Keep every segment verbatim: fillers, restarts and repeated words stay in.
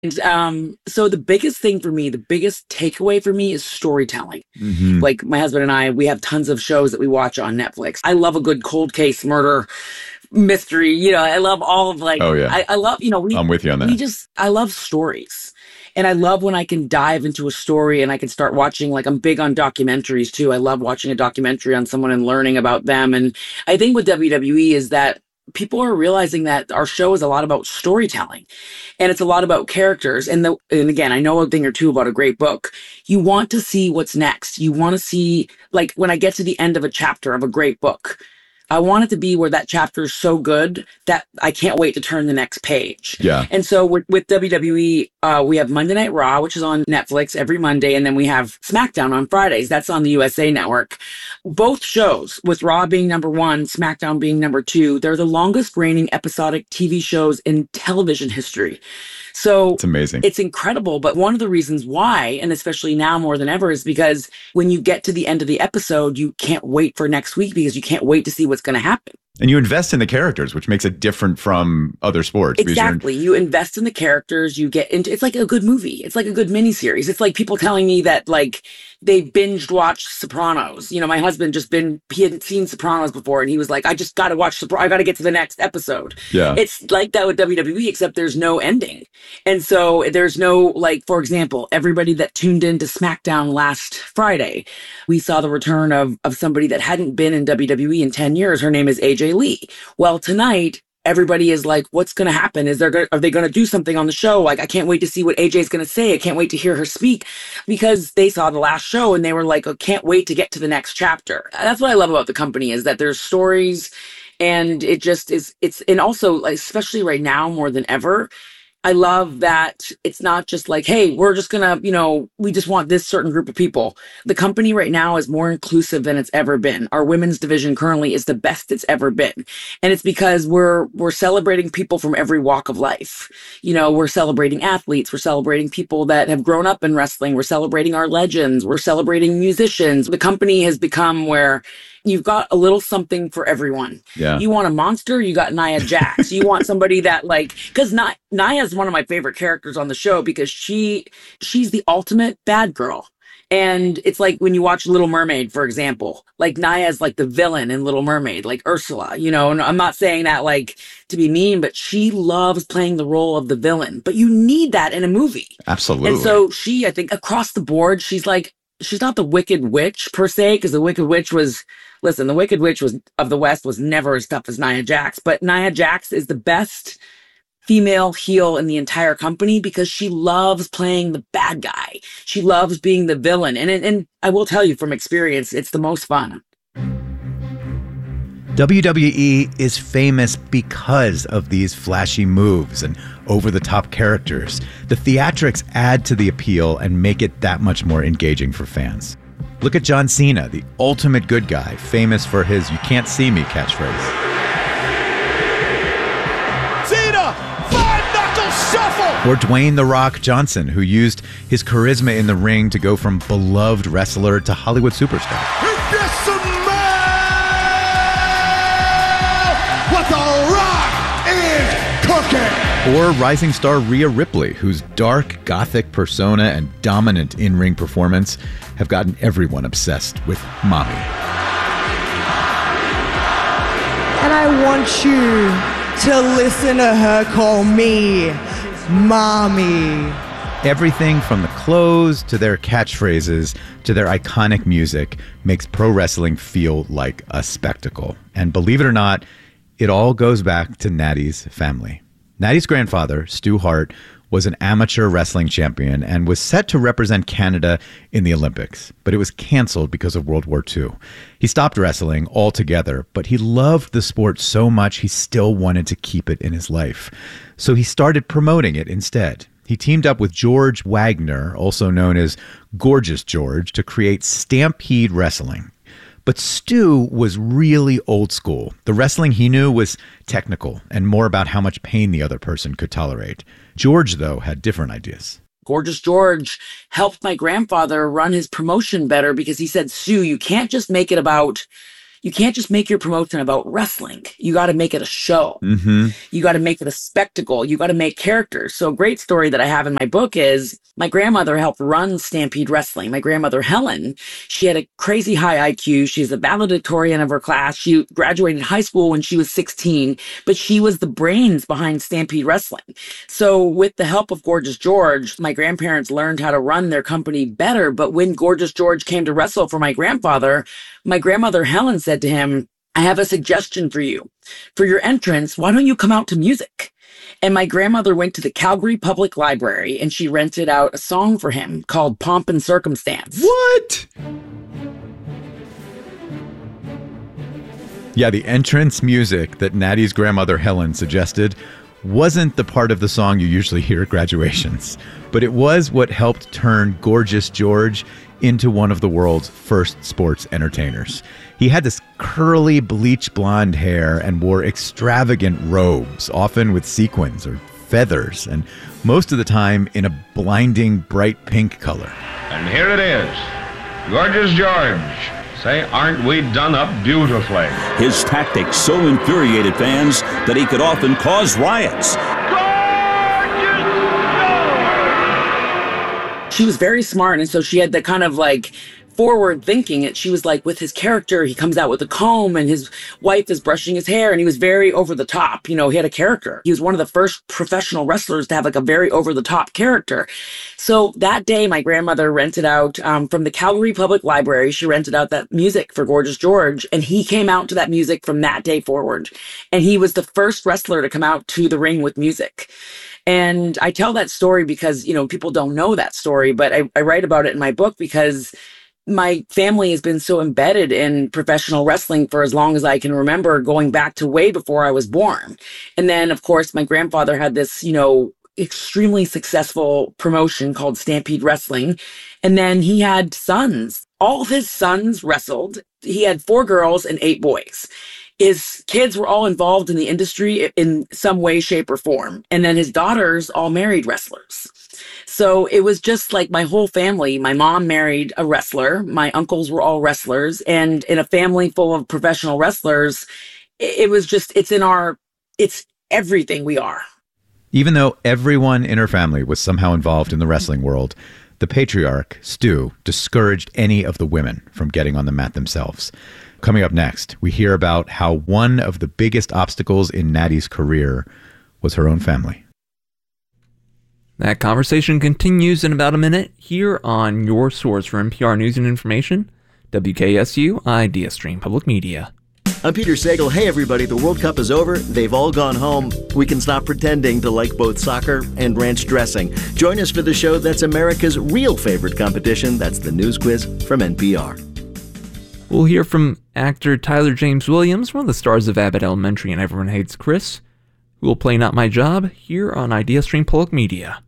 And um, so the biggest thing for me, the biggest takeaway for me is storytelling. Mm-hmm. Like my husband and I, we have tons of shows that we watch on Netflix. I love a good cold case murder mystery. You know, I love all of like, Oh, yeah. I, I love, you know, we, I'm with you on that. we just, I love stories. And I love when I can dive into a story and I can start watching, like I'm big on documentaries too. I love watching a documentary on someone and learning about them. And I think with W W E is that people are realizing that our show is a lot about storytelling and it's a lot about characters. And the, and again, I know a thing or two about a great book. You want to see what's next. You want to see, like when I get to the end of a chapter of a great book, I want it to be where that chapter is so good that I can't wait to turn the next page. Yeah. And so with, with W W E, uh, we have Monday Night Raw, which is on Netflix every Monday. And then we have SmackDown on Fridays. That's on the U S A Network. Both shows, with Raw being number one, SmackDown being number two, they're the longest reigning episodic T V shows in television history. So it's amazing. It's incredible. But one of the reasons why, and especially now more than ever, is because when you get to the end of the episode, you can't wait for next week because you can't wait to see what's going to happen. And you invest in the characters, which makes it different from other sports. Exactly. You invest in the characters. You get into, it's like a good movie. It's like a good miniseries. It's like people telling me that like they binged watched Sopranos. You know, my husband just been, he hadn't seen Sopranos before and he was like, I just got to watch Sopranos. I got to get to the next episode. Yeah. It's like that with W W E, except there's no ending. And so there's no, like, for example, everybody that tuned into SmackDown last Friday, we saw the return of, of somebody that hadn't been in W W E in ten years. Her name is A J Lee. Well, tonight, everybody is like, what's going to happen? Is there, go- are they going to do something on the show? Like, I can't wait to see what A J's going to say. I can't wait to hear her speak because they saw the last show and they were like, I can't wait to get to the next chapter. That's what I love about the company is that there's stories and it just is, it's, and also like, especially right now more than ever, I love that it's not just like, hey, we're just going to, you know, we just want this certain group of people. The company right now is more inclusive than it's ever been. Our women's division currently is the best it's ever been. And it's because we're, we're celebrating people from every walk of life. You know, we're celebrating athletes. We're celebrating people that have grown up in wrestling. We're celebrating our legends. We're celebrating musicians. The company has become where you've got a little something for everyone. Yeah. You want a monster, you got Nia Jax. You want somebody that like, because Nia, Nia is one of my favorite characters on the show because she she's the ultimate bad girl. And it's like when you watch Little Mermaid, for example, like Nia is like the villain in Little Mermaid, like Ursula, you know, and I'm not saying that like to be mean, but she loves playing the role of the villain. But you need that in a movie. Absolutely. And so she, I think across the board, she's like, she's not the Wicked Witch per se, because the Wicked Witch was, listen, the Wicked Witch was of the West was never as tough as Nia Jax, but Nia Jax is the best female heel in the entire company because she loves playing the bad guy. She loves being the villain. And, and I will tell you from experience, it's the most fun. W W E is famous because of these flashy moves and over-the-top characters. The theatrics add to the appeal and make it that much more engaging for fans. Look at John Cena, the ultimate good guy, famous for his "you can't see me" catchphrase. Cena, five-knuckle shuffle! Or Dwayne "The Rock" Johnson, who used his charisma in the ring to go from beloved wrestler to Hollywood superstar. It's the man! What The Rock is cooking! Or rising star Rhea Ripley, whose dark, gothic persona and dominant in-ring performance have gotten everyone obsessed with Mommy. And I want you to listen to her call me Mommy. Everything from the clothes to their catchphrases to their iconic music makes pro wrestling feel like a spectacle. And believe it or not, it all goes back to Natty's family. Natty's grandfather, Stu Hart, was an amateur wrestling champion and was set to represent Canada in the Olympics, but it was canceled because of World War Two. He stopped wrestling altogether, but he loved the sport so much he still wanted to keep it in his life. So he started promoting it instead. He teamed up with George Wagner, also known as Gorgeous George, to create Stampede Wrestling. But Stu was really old school. The wrestling he knew was technical and more about how much pain the other person could tolerate. George, though, had different ideas. Gorgeous George helped my grandfather run his promotion better because he said, Stu, you can't just make it about, you can't just make your promotion about wrestling. You got to make it a show. Mm-hmm. You got to make it a spectacle. You got to make characters. So a great story that I have in my book is my grandmother helped run Stampede Wrestling. My grandmother, Helen, she had a crazy high I Q. She's a valedictorian of her class. She graduated high school when she was sixteen, but she was the brains behind Stampede Wrestling. So with the help of Gorgeous George, my grandparents learned how to run their company better. But when Gorgeous George came to wrestle for my grandfather, my grandmother, Helen, said to him, I have a suggestion for you. For your entrance, why don't you come out to music? And my grandmother went to the Calgary Public Library and she rented out a song for him called Pomp and Circumstance. What? Yeah, the entrance music that Natty's grandmother Helen suggested wasn't the part of the song you usually hear at graduations, but it was what helped turn Gorgeous George into one of the world's first sports entertainers. He had this curly, bleach blonde hair and wore extravagant robes, often with sequins or feathers, and most of the time in a blinding bright pink color. And here it is, Gorgeous George. Say, aren't we done up beautifully? His tactics so infuriated fans that he could often cause riots. She was very smart, and so she had the kind of like forward thinking. And she was like, with his character, he comes out with a comb and his wife is brushing his hair, and he was very over the top. You know, he had a character. He was one of the first professional wrestlers to have like a very over the top character. So that day, my grandmother rented out um, from the Calgary Public Library. She rented out that music for Gorgeous George, and he came out to that music from that day forward. And he was the first wrestler to come out to the ring with music. And I tell that story because, you know, people don't know that story, but I, I write about it in my book because my family has been so embedded in professional wrestling for as long as I can remember, going back to way before I was born. And then, of course, my grandfather had this, you know, extremely successful promotion called Stampede Wrestling. And then he had sons. All of his sons wrestled. He had four girls and eight boys. His kids were all involved in the industry in some way, shape, or form. And then his daughters all married wrestlers. So it was just like my whole family. My mom married a wrestler. My uncles were all wrestlers. And in a family full of professional wrestlers, it was just, it's in our, it's everything we are. Even though everyone in her family was somehow involved in the wrestling world, the patriarch, Stu, discouraged any of the women from getting on the mat themselves. Coming up next, we hear about how one of the biggest obstacles in Natty's career was her own family. That conversation continues in about a minute here on your source for N P R News and Information, W K S U Ideastream Public Media. I'm Peter Sagal. Hey, everybody, the World Cup is over. They've all gone home. We can stop pretending to like both soccer and ranch dressing. Join us for the show that's America's real favorite competition. That's the News Quiz from N P R. We'll hear from actor Tyler James Williams, one of the stars of Abbott Elementary and Everyone Hates Chris, who will play Not My Job here on Ideastream Public Media.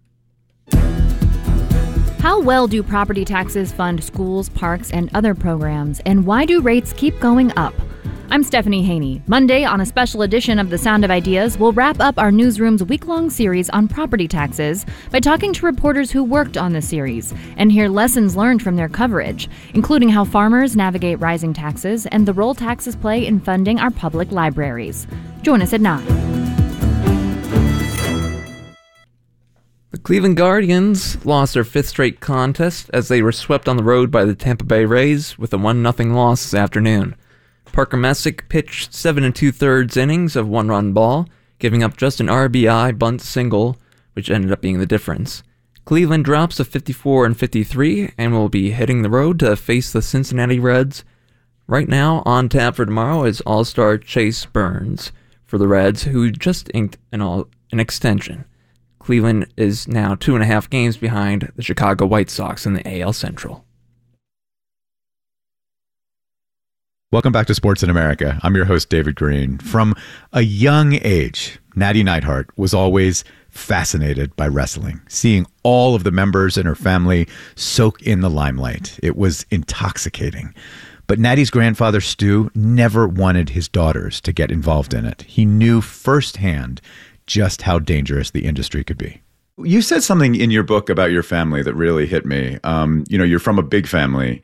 How well do property taxes fund schools, parks, and other programs, and why do rates keep going up? I'm Stephanie Haney. Monday, on a special edition of The Sound of Ideas, we'll wrap up our newsroom's week-long series on property taxes by talking to reporters who worked on the series and hear lessons learned from their coverage, including how farmers navigate rising taxes and the role taxes play in funding our public libraries. Join us at nine. The Cleveland Guardians lost their fifth straight contest as they were swept on the road by the Tampa Bay Rays with a one nothing loss this afternoon. Parker Messick pitched seven and two-thirds innings of one-run ball, giving up just an R B I bunt single, which ended up being the difference. Cleveland drops to fifty-four and fifty-three and will be hitting the road to face the Cincinnati Reds. Right now, on tap for tomorrow is All-Star Chase Burns for the Reds, who just inked an, all, an extension. Cleveland is now two and a half games behind the Chicago White Sox in the A L Central. Welcome back to Sports in America. I'm your host, David Green. From a young age, Natty Neidhart was always fascinated by wrestling, seeing all of the members in her family soak in the limelight. It was intoxicating. But Natty's grandfather, Stu, never wanted his daughters to get involved in it. He knew firsthand just how dangerous the industry could be. You said something in your book about your family that really hit me. Um, you know, you're from a big family.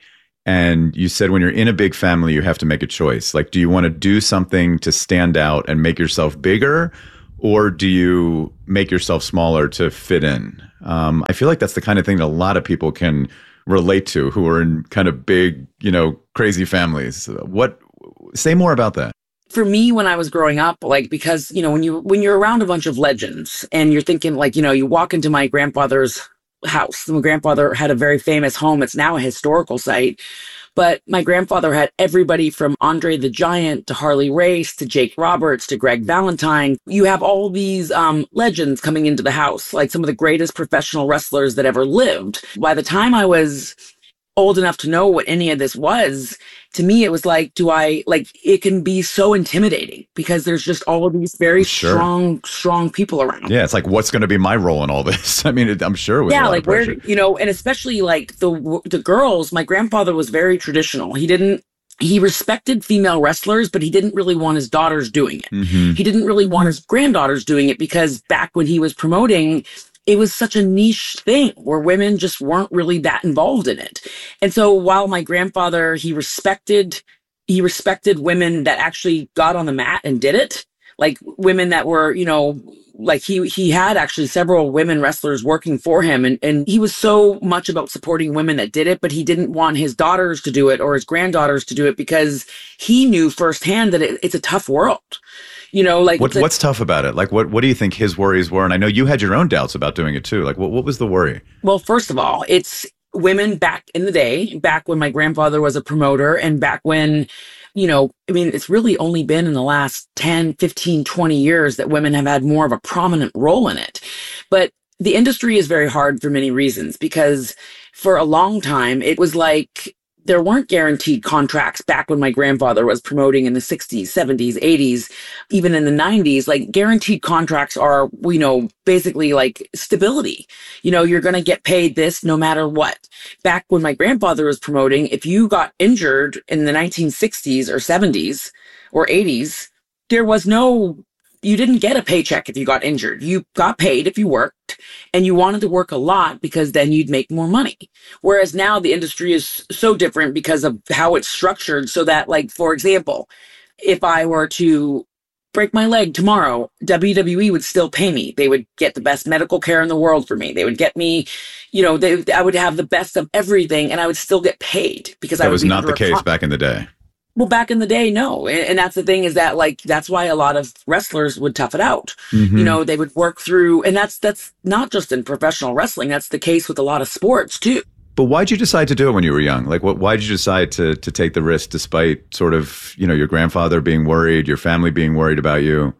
And you said when you're in a big family, you have to make a choice. Like, do you want to do something to stand out and make yourself bigger? Or do you make yourself smaller to fit in? Um, I feel like that's the kind of thing that a lot of people can relate to who are in kind of big, you know, crazy families. What, say more about that. For me, when I was growing up, like, because, you know, when you, when you're around a bunch of legends and you're thinking, like, you know, you walk into my grandfather's house. My grandfather had a very famous home. It's now a historical site. But my grandfather had everybody from Andre the Giant to Harley Race to Jake Roberts to Greg Valentine. You have all these um, legends coming into the house, like some of the greatest professional wrestlers that ever lived. By the time I was old enough to know what any of this was, to me, it was like, do I, like, it can be so intimidating because there's just all of these very sure. strong, strong people around. Yeah, it's like, what's going to be my role in all this? I mean, it, I'm sure it was yeah, a lot like of pressure. where, you know, and especially like the the girls, my grandfather was very traditional. He didn't, he respected female wrestlers, but he didn't really want his daughters doing it. Mm-hmm. He didn't really want his granddaughters doing it because back when he was promoting, it was such a niche thing where women just weren't really that involved in it. And so while my grandfather, he respected, he respected women that actually got on the mat and did it, like women that were, you know, like he, he had actually several women wrestlers working for him. And, and he was so much about supporting women that did it, but he didn't want his daughters to do it or his granddaughters to do it because he knew firsthand that it, it's a tough world. You know, like what, a, what's tough about it? Like, what, what do you think his worries were? And I know you had your own doubts about doing it too. Like, what, what was the worry? Well, first of all, it's women back in the day, back when my grandfather was a promoter and back when, you know, I mean, it's really only been in the last ten, fifteen, twenty years that women have had more of a prominent role in it. But the industry is very hard for many reasons because for a long time, it was like, there weren't guaranteed contracts back when my grandfather was promoting in the sixties, seventies, eighties, even in the nineties. Like guaranteed contracts are, you know, basically like stability. You know, you're going to get paid this no matter what. Back when my grandfather was promoting, if you got injured in the nineteen sixties or seventies or eighties, there was no, you didn't get a paycheck if you got injured. You got paid if you worked, and you wanted to work a lot because then you'd make more money. Whereas now the industry is so different because of how it's structured so that, like, for example, if I were to break my leg tomorrow, W W E would still pay me. They would get the best medical care in the world for me. They would get me, you know, they, I would have the best of everything and I would still get paid because that I would was be not the case con- back in the day. Well, back in the day, no. And, and that's the thing is that, like, that's why a lot of wrestlers would tough it out. Mm-hmm. You know, they would work through, and that's, that's not just in professional wrestling. That's the case with a lot of sports too. But why'd you decide to do it when you were young? Like, what, why'd you decide to, to take the risk despite sort of, you know, your grandfather being worried, your family being worried about you?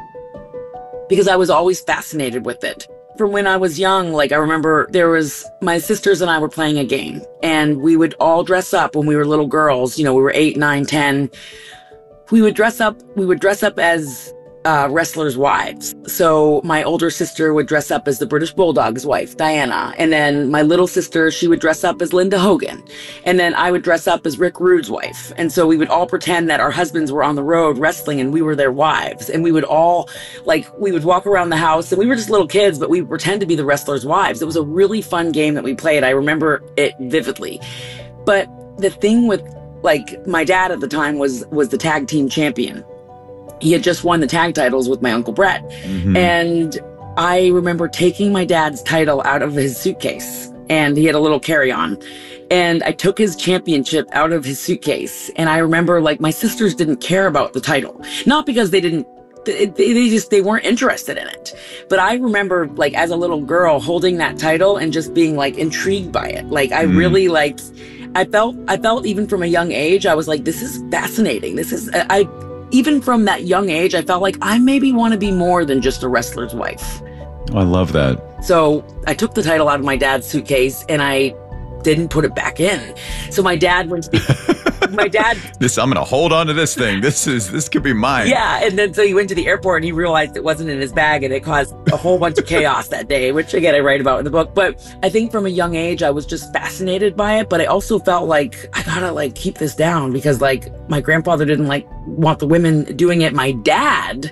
Because I was always fascinated with it. From when I was young, like I remember there was, my sisters and I were playing a game and we would all dress up when we were little girls. You know, we were eight, nine, ten. We would dress up, we would dress up as uh, wrestlers' wives. So my older sister would dress up as the British Bulldog's wife, Diana. And then my little sister, she would dress up as Linda Hogan. And then I would dress up as Rick Rude's wife. And so we would all pretend that our husbands were on the road wrestling and we were their wives. And we would all, like, we would walk around the house and we were just little kids, but we would pretend to be the wrestlers' wives. It was a really fun game that we played. I remember it vividly. But the thing with, like, my dad at the time was was the tag team champion. He had just won the tag titles with my Uncle Brett. Mm-hmm. And I remember taking my dad's title out of his suitcase and he had a little carry-on. And I took his championship out of his suitcase. And I remember, like, my sisters didn't care about the title. Not because they didn't, they, they just, they weren't interested in it. But I remember, like, as a little girl holding that title and just being, like, intrigued by it. Like, I mm. really, like, I felt, I felt even from a young age, I was like, this is fascinating. This is, I, even from that young age, I felt like I maybe want to be more than just a wrestler's wife. Oh, I love that. So I took the title out of my dad's suitcase and I didn't put it back in. So my dad went to the, my dad. This, I'm going to hold on to this thing. This is, this could be mine. Yeah. And then so he went to the airport and he realized it wasn't in his bag and it caused a whole bunch of chaos that day, which again, I write about in the book. But I think from a young age, I was just fascinated by it. But I also felt like I gotta like keep this down because like my grandfather didn't like want the women doing it. My dad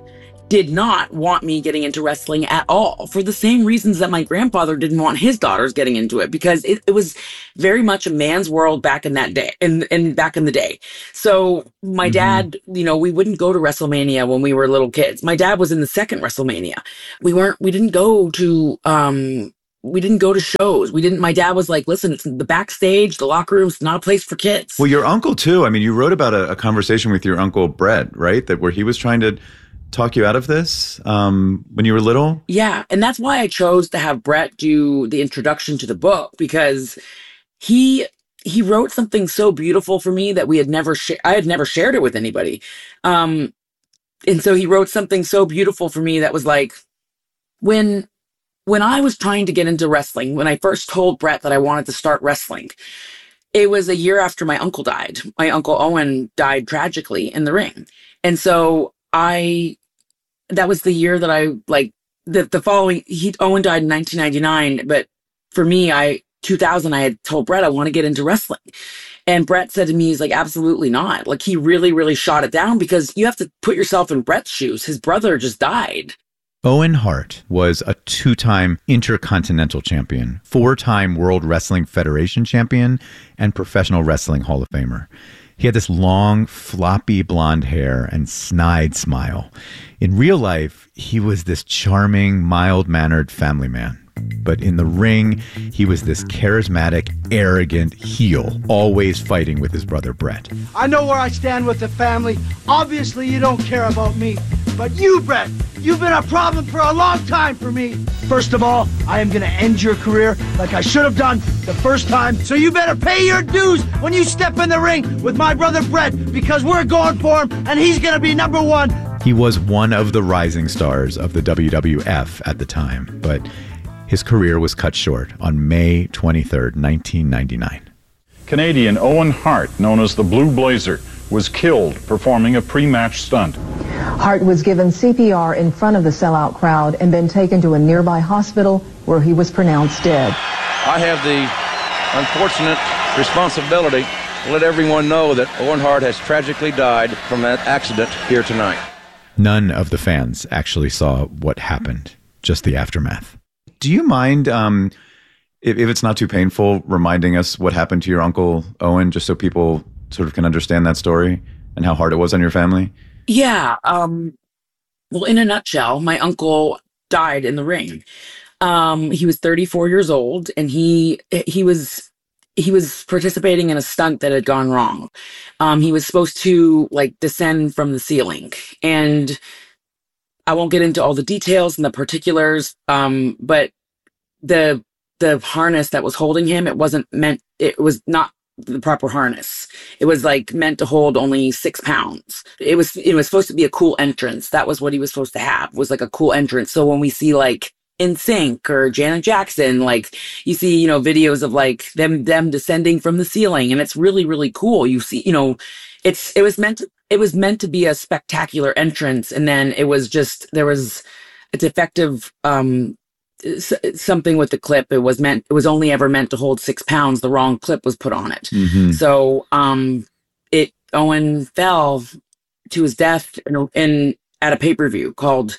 did not want me getting into wrestling at all, for the same reasons that my grandfather didn't want his daughters getting into it, because it, it was very much a man's world back in that day and, and back in the day. So my mm-hmm. dad, you know, we wouldn't go to WrestleMania when we were little kids. My dad was in the second WrestleMania. We weren't, we didn't go to, um, we didn't go to shows. We didn't, my dad was like, listen, it's the backstage, the locker room's not a place for kids. Well, your uncle too. I mean, you wrote about a, a conversation with your uncle Brett, right? That where he was trying to talk you out of this um, when you were little? Yeah. And that's why I chose to have Brett do the introduction to the book, because he, he wrote something so beautiful for me that we had never, sh- I had never shared it with anybody. Um, and so he wrote something so beautiful for me that was like, when, when I was trying to get into wrestling, when I first told Brett that I wanted to start wrestling, it was a year after my uncle died. My uncle Owen died tragically in the ring. And so I, that was the year that I, like, the, the following, he, Owen died in nineteen ninety-nine, but for me, I, two thousand, I had told Brett I want to get into wrestling. And Brett said to me, he's like, absolutely not. Like, he really, really shot it down, because you have to put yourself in Brett's shoes. His brother just died. Owen Hart was a two-time Intercontinental Champion, four-time World Wrestling Federation Champion, and Professional Wrestling Hall of Famer. He had this long, floppy blonde hair and snide smile. In real life, he was this charming, mild-mannered family man. But in the ring, he was this charismatic, arrogant heel, always fighting with his brother Brett. I know where I stand with the family. Obviously, you don't care about me. But you, Brett, you've been a problem for a long time for me. First of all, I am going to end your career like I should have done the first time. So you better pay your dues when you step in the ring with my brother Brett, because we're going for him, and he's going to be number one. He was one of the rising stars of the W W F at the time, but his career was cut short on May twenty-third, nineteen ninety-nine. Canadian Owen Hart, known as the Blue Blazer, was killed performing a pre-match stunt. Hart was given C P R in front of the sellout crowd and then taken to a nearby hospital where he was pronounced dead. I have the unfortunate responsibility to let everyone know that Owen Hart has tragically died from that accident here tonight. None of the fans actually saw what happened, just the aftermath. Do you mind, um, if, if it's not too painful, reminding us what happened to your uncle Owen, just so people sort of can understand that story and how hard it was on your family? Yeah. Um, well, in a nutshell, my uncle died in the ring. Um, he was thirty-four years old, and he he was he was participating in a stunt that had gone wrong. Um, he was supposed to like descend from the ceiling, and I won't get into all the details and the particulars, um, but the the harness that was holding him, it wasn't meant, it was not the proper harness. It was like meant to hold only six pounds. It was it was supposed to be a cool entrance. That was what he was supposed to have, was like a cool entrance. So when we see like N Sync or Janet Jackson, like you see, you know, videos of like them them descending from the ceiling, and it's really, really cool. You see, you know, it's it was meant to, it was meant to be a spectacular entrance, and then it was just, there was a defective um s- something with the clip. It was meant it was only ever meant to hold six pounds. The wrong clip was put on it. Mm-hmm. So um it Owen fell to his death in, in at a pay-per-view called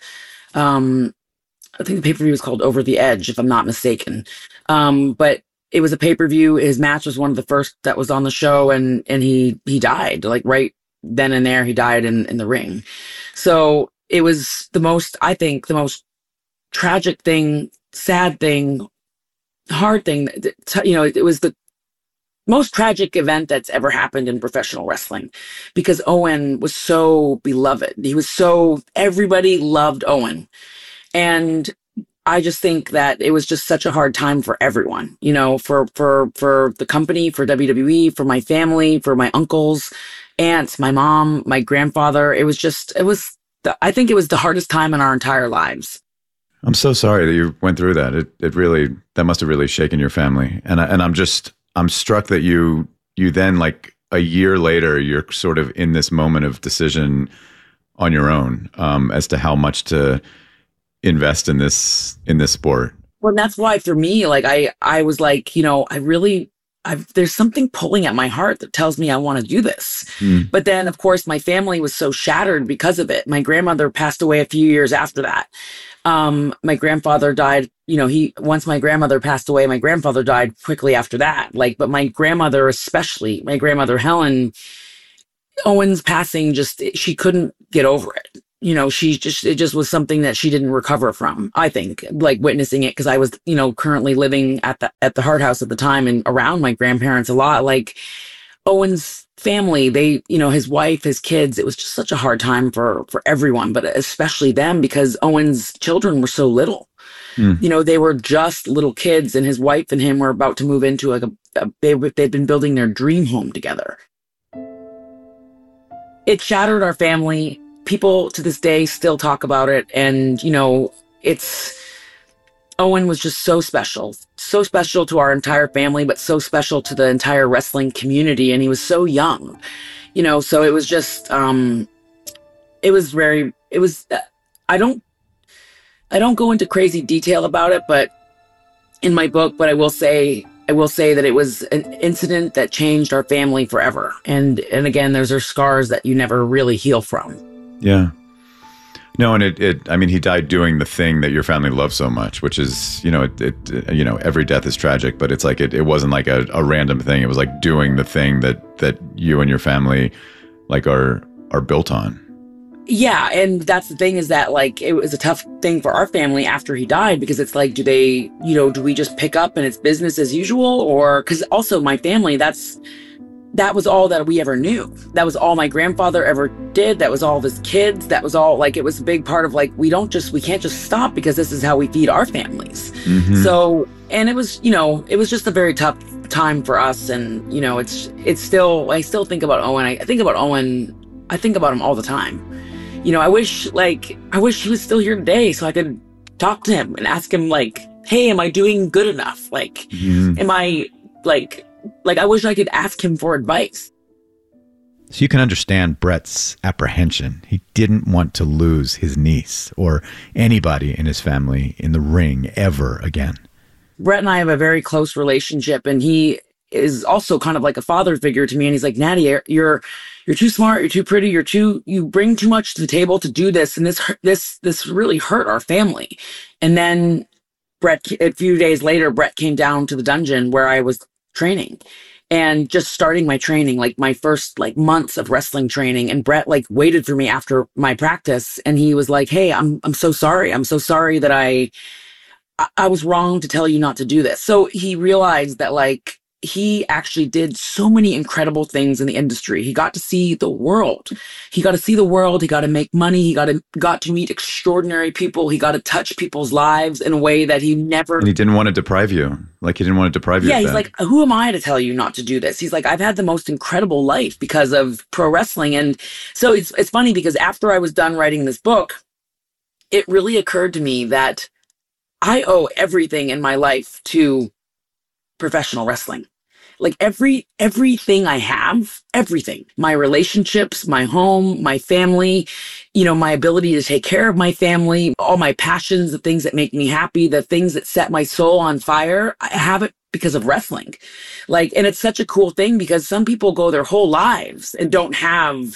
um I think the pay-per-view was called Over the Edge, if I'm not mistaken. Um, but it was a pay-per-view. His match was one of the first that was on the show, and and he he died, like right then and there. He died in, in the ring. So it was the most, I think, the most tragic thing, sad thing, hard thing. You know, it was the most tragic event that's ever happened in professional wrestling, because Owen was so beloved. He was so, everybody loved Owen. And I just think that it was just such a hard time for everyone, you know, for, for, for the company, for W W E, for my family, for my uncles, aunts, my mom, my grandfather. It was just, it was, the, I think it was the hardest time in our entire lives. I'm so sorry that you went through that. It, it really, that must have really shaken your family. And I, and I'm just, I'm struck that you, you then like a year later, you're sort of in this moment of decision on your own, um, as to how much to invest in this in this sport. Well, that's why for me, like I I was like, you know, I really I've, there's something pulling at my heart that tells me I want to do this. Mm. But then, of course, my family was so shattered because of it. My grandmother passed away a few years after that. Um, my grandfather died, you know, he, once my grandmother passed away, my grandfather died quickly after that. Like, but my grandmother, especially my grandmother, Helen, Owen's passing, just, she couldn't get over it. You know, she just, it just was something that she didn't recover from, I think, like witnessing it. Because I was, you know, currently living at the, at the Hart House at the time and around my grandparents a lot. Like Owen's family, they, you know, his wife, his kids, it was just such a hard time for, for everyone, but especially them, because Owen's children were so little. Mm. You know, they were just little kids, and his wife and him were about to move into like a, a they, they'd been building their dream home together. It shattered our family. People to this day still talk about it. And, you know, it's, Owen was just so special, so special to our entire family, but so special to the entire wrestling community. And he was so young, you know, so it was just, um, it was very, it was, I don't, I don't go into crazy detail about it, but in my book, but I will say, I will say that it was an incident that changed our family forever. And, and again, those are scars that you never really heal from. Yeah. No, and it, it, I mean, he died doing the thing that your family loves so much, which is, you know, it, it you know, every death is tragic, but it's like, it, it wasn't like a, a random thing. It was like doing the thing that, that you and your family like are, are built on. Yeah. And that's the thing, is that like, it was a tough thing for our family after he died, because it's like, do they, you know, do we just pick up and it's business as usual? Or, cause also my family, that's, that was all that we ever knew. That was all my grandfather ever did. That was all of his kids. That was all, like, it was a big part of like, we don't just, we can't just stop, because this is how we feed our families. Mm-hmm. So, and it was, you know, it was just a very tough time for us. And, you know, it's, it's still, I still think about Owen. I, I think about Owen. I think about him all the time. You know, I wish like, I wish he was still here today so I could talk to him and ask him like, hey, am I doing good enough? Like, mm-hmm. am I like, Like, I wish I could ask him for advice. So you can understand Brett's apprehension. He didn't want to lose his niece or anybody in his family in the ring ever again. Brett and I have a very close relationship, and he is also kind of like a father figure to me. And he's like, Natty, you're you're too smart, you're too pretty, you're too you bring too much to the table to do this, and this this this really hurt our family. And then Brett, a few days later, Brett came down to the dungeon where I was training and just starting my training, like my first like months of wrestling training. And Brett like waited for me after my practice, and he was like, hey, I'm, I'm so sorry. I'm so sorry that I, I was wrong to tell you not to do this. So he realized that like, he actually did so many incredible things in the industry. He got to see the world. He got to see the world. He got to make money. He got to got to meet extraordinary people. He got to touch people's lives in a way that he never. And he didn't want to deprive you. Like he didn't want to deprive you. Yeah, of he's that. like, who am I to tell you not to do this? He's like, I've had the most incredible life because of pro wrestling. And so it's it's funny because after I was done writing this book, it really occurred to me that I owe everything in my life to professional wrestling. Like every, everything I have, everything, my relationships, my home, my family, you know, my ability to take care of my family, all my passions, the things that make me happy, the things that set my soul on fire, I have it because of wrestling. Like, and it's such a cool thing because some people go their whole lives and don't have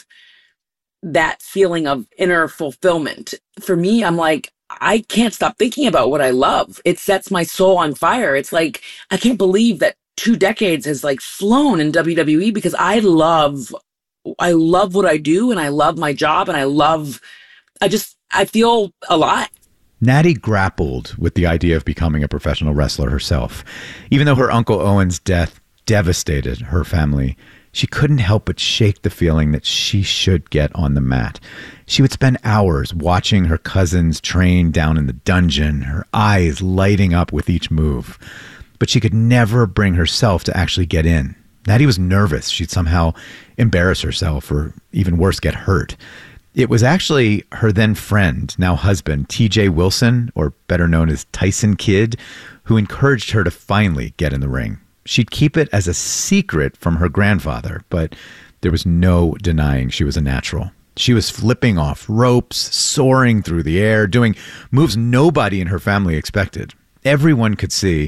that feeling of inner fulfillment. For me, I'm like, I can't stop thinking about what I love. It sets my soul on fire. It's like, I can't believe that two decades has like flown in W W E because I love, I love what I do, and I love my job, and I love, I just, I feel alive. Natty grappled with the idea of becoming a professional wrestler herself. Even though her Uncle Owen's death devastated her family, she couldn't help but shake the feeling that she should get on the mat. She would spend hours watching her cousins train down in the dungeon, her eyes lighting up with each move. But she could never bring herself to actually get in. Natty was nervous she'd somehow embarrass herself or even worse, get hurt. It was actually her then friend, now husband, T J Wilson, or better known as Tyson Kidd, who encouraged her to finally get in the ring. She'd keep it as a secret from her grandfather, but there was no denying she was a natural. She was flipping off ropes, soaring through the air, doing moves nobody in her family expected. Everyone could see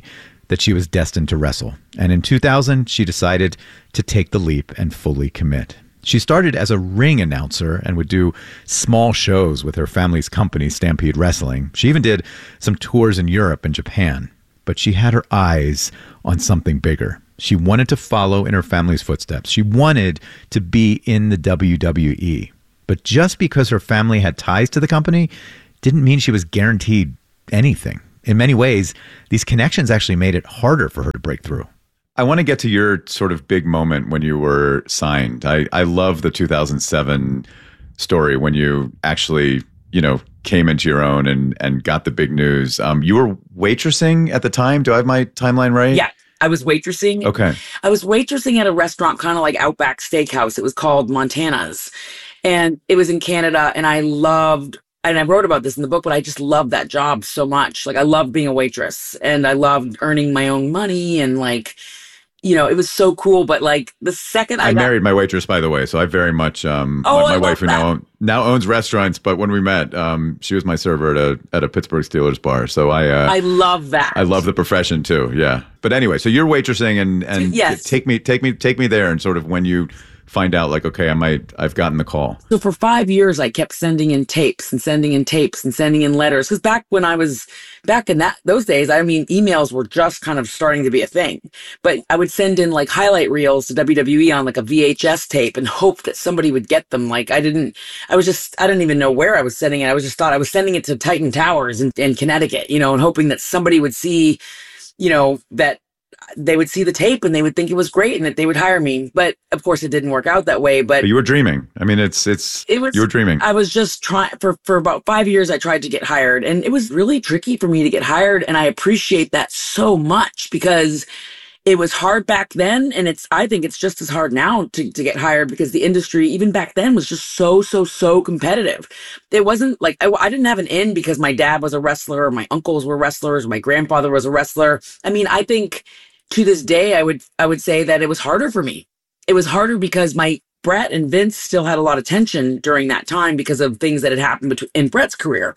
that she was destined to wrestle. And in two thousand, she decided to take the leap and fully commit. She started as a ring announcer and would do small shows with her family's company, Stampede Wrestling. She even did some tours in Europe and Japan. But she had her eyes on something bigger. She wanted to follow in her family's footsteps. She wanted to be in the W W E. But just because her family had ties to the company didn't mean she was guaranteed anything. In many ways, these connections actually made it harder for her to break through. I want to get to your sort of big moment when you were signed. I, I love the two thousand seven story when you actually, you know, came into your own and, and got the big news. Um, you were waitressing at the time. Do I have my timeline right? Yeah. I was waitressing. Okay. I was waitressing at a restaurant kind of like Outback Steakhouse. It was called Montana's. And it was in Canada. And I loved, and I wrote about this in the book, but I just loved that job so much. Like I loved being a waitress and I loved earning my own money and like, you know, it was so cool. But like the second I, I got, married my waitress, by the way. So I very much, um, Oh, my, I my love wife who that. now, own, now owns restaurants. But when we met, um, she was my server at a, at a Pittsburgh Steelers bar. So I, uh, I love that. I love the profession too. Yeah. But anyway, so you're waitressing and, and Yes. take me, take me, take me there and sort of when you find out like, okay, I might, I've gotten the call. So for five years, I kept sending in tapes and sending in tapes and sending in letters. Because back when I was back in that those days, I mean, emails were just kind of starting to be a thing. But I would send in like highlight reels to W W E on like a V H S tape and hope that somebody would get them. Like I didn't, I was just, I didn't even know where I was sending it. I was just thought I was sending it to Titan Towers in, in Connecticut, you know, and hoping that somebody would see, you know, that they would see the tape and they would think it was great and that they would hire me. But of course it didn't work out that way. But, But you were dreaming. I mean, it's, it's, it was, you were dreaming. I was just trying for, for about five years. I tried to get hired and it was really tricky for me to get hired. And I appreciate that so much because it was hard back then. And it's, I think it's just as hard now to, to get hired because the industry, even back then, was just so, so, so competitive. It wasn't like, I, I didn't have an in because my dad was a wrestler, or my uncles were wrestlers, or my grandfather was a wrestler. I mean, I think to this day, I would, I would say that it was harder for me. It was harder because my Brett and Vince still had a lot of tension during that time because of things that had happened between, in Brett's career.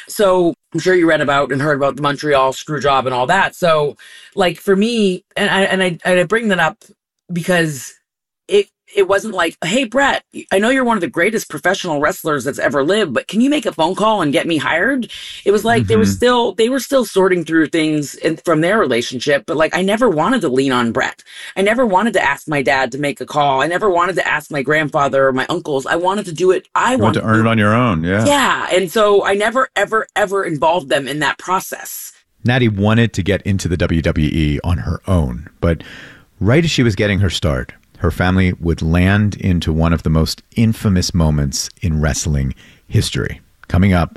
So I'm sure you read about and heard about the Montreal screw job and all that. So like for me, and I, and I, and I bring that up because it, it wasn't like, hey, Brett, I know you're one of the greatest professional wrestlers that's ever lived, but can you make a phone call and get me hired? It was like, mm-hmm. they were still, they were still sorting through things in, from their relationship. But like, I never wanted to lean on Brett. I never wanted to ask my dad to make a call. I never wanted to ask my grandfather or my uncles. I wanted to do it. I you want wanted to earn it on your own. Yeah. Yeah. And so I never, ever, ever involved them in that process. Natty wanted to get into the W W E on her own, but right as she was getting her start, her family would land into one of the most infamous moments in wrestling history. Coming up,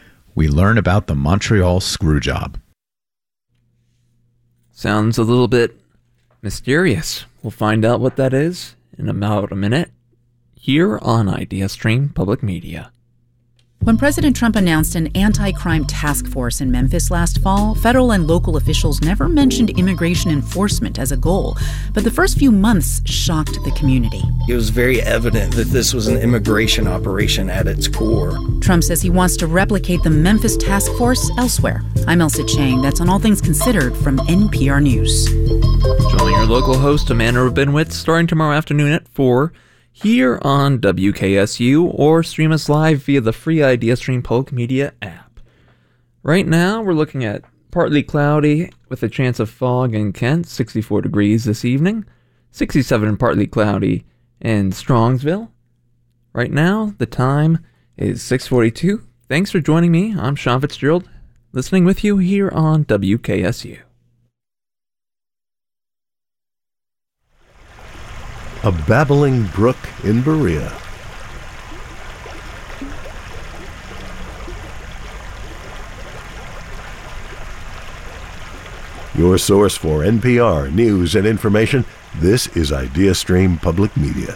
we learn about the Montreal screw job. Sounds a little bit mysterious. We'll find out what that is in about a minute here on IdeaStream Public Media. When President Trump announced an anti-crime task force in Memphis last fall, federal and local officials never mentioned immigration enforcement as a goal. But the first few months shocked the community. It was very evident that this was an immigration operation at its core. Trump says he wants to replicate the Memphis task force elsewhere. I'm Elsa Chang. That's on All Things Considered from N P R News. Join your local host, Amanda Rabinowitz, starting tomorrow afternoon at four here on W K S U, or stream us live via the free IdeaStream Public Media app. Right now, we're looking at partly cloudy with a chance of fog in Kent, sixty-four degrees this evening, sixty-seven and partly cloudy in Strongsville. Right now, the time is six forty-two. Thanks for joining me. I'm Sean Fitzgerald, listening with you here on W K S U. A babbling brook in Berea. Your source for N P R news and information, this is IdeaStream Public Media.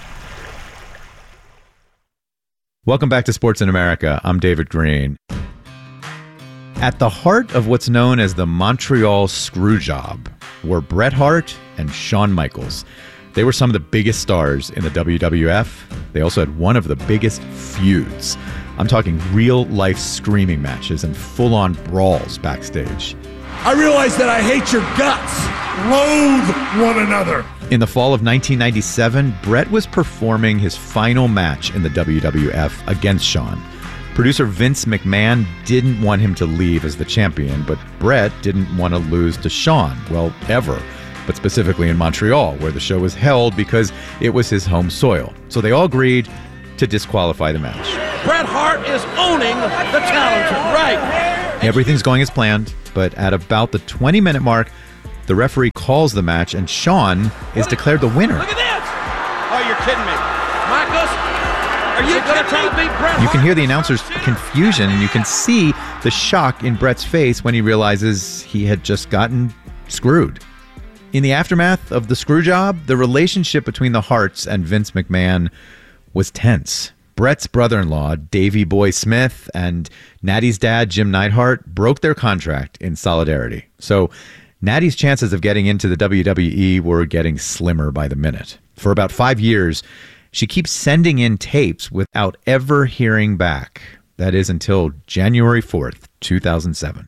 Welcome back to Sports in America. I'm David Green. At the heart of what's known as the Montreal screw job were Bret Hart and Shawn Michaels. They were some of the biggest stars in the W W F. They also had one of the biggest feuds. I'm talking real-life screaming matches and full-on brawls backstage. I realize that I hate your guts. Loathe one another. In the fall of nineteen ninety-seven, Bret was performing his final match in the W W F against Shawn. Producer Vince McMahon didn't want him to leave as the champion, but Bret didn't want to lose to Shawn, well, ever, but specifically in Montreal, where the show was held because it was his home soil. So they all agreed to disqualify the match. Bret Hart is owning the challenger, right? Everything's going as planned, but at about the twenty-minute mark, the referee calls the match, and Shawn is declared the winner. Look at this! Oh, you're kidding me. Marcus, are you going to try to beat Bret Hart? You can hear the announcer's confusion, and you can see the shock in Bret's face when he realizes he had just gotten screwed. In the aftermath of the screw job, the relationship between the Harts and Vince McMahon was tense. Bret's brother-in-law, Davey Boy Smith, and Natty's dad, Jim Neidhart, broke their contract in solidarity. So Natty's chances of getting into the W W E were getting slimmer by the minute. For about five years, she keeps sending in tapes without ever hearing back. That is until January fourth, two thousand seven.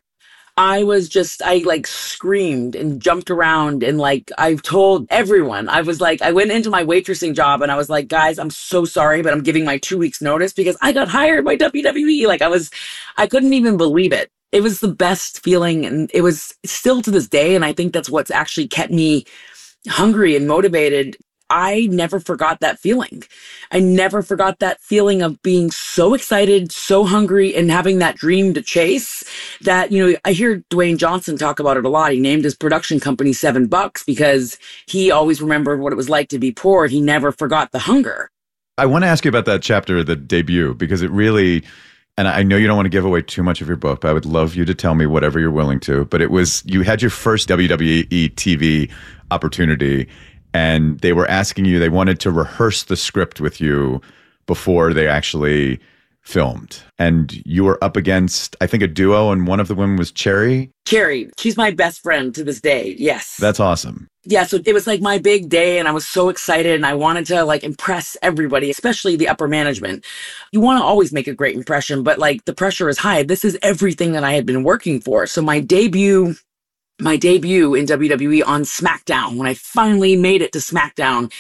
I was just, I like screamed and jumped around and like, I've told everyone, I was like, I went into my waitressing job and I was like, guys, I'm so sorry, but I'm giving my two weeks notice because I got hired by W W E. Like I was, I couldn't even believe it. It was the best feeling, and it was still to this day. And I think that's what's actually kept me hungry and motivated. I never forgot that feeling. I never forgot that feeling of being so excited, so hungry, and having that dream to chase that, you know, I hear Dwayne Johnson talk about it a lot. He named his production company Seven Bucks because he always remembered what it was like to be poor. He never forgot the hunger. I want to ask you about that chapter, the debut, because it really, and I know you don't want to give away too much of your book, but I would love you to tell me whatever you're willing to. But it was, you had your first W W E T V opportunity, and they were asking you, they wanted to rehearse the script with you before they actually filmed. And you were up against, I think, a duo, and one of the women was Cherry. Cherry. She's my best friend to this day. Yes. That's awesome. Yeah, so it was like my big day, and I was so excited, and I wanted to like impress everybody, especially the upper management. You want to always make a great impression, but like the pressure is high. This is everything that I had been working for. So my debut, my debut in W W E on SmackDown, when I finally made it to SmackDown,